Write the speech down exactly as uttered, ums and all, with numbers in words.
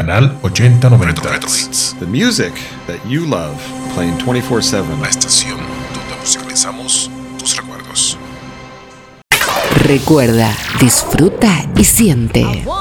Canal ochenta noventa. Retro Hits. The music that you love, playing twenty-four seven. La estación donde musicalizamos tus recuerdos. Recuerda, disfruta y siente.